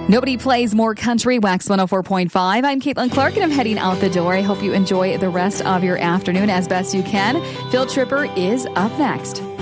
Nobody plays more country. Wax 104.5. I'm Caitlin Clark, and I'm heading out the door. I hope you enjoy the rest of your afternoon as best you can. Phil Tripper is up next.